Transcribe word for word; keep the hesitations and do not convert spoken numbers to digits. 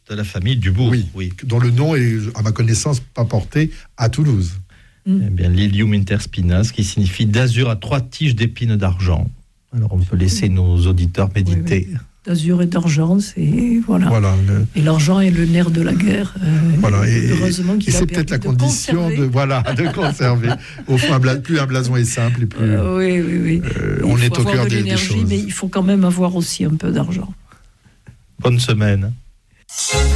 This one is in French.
de la famille Dubourg. Oui, oui, dont le nom est, à ma connaissance, pas porté à Toulouse. Mm. Eh bien, Lilium interspinas, qui signifie d'azur à trois tiges d'épines d'argent. Alors, on peut laisser nos auditeurs méditer. Oui, oui. D'azur et d'argent, c'est voilà. voilà le... Et l'argent est le nerf de la guerre. Euh, voilà. Et, heureusement qu'il et a c'est peut-être la condition conserver. de voilà de conserver. Au fond, un bla... plus un blason est simple et plus. Euh, oui, oui, oui. Euh, on est au cœur de des, des choses. Mais il faut quand même avoir aussi un peu d'argent. Bonne semaine.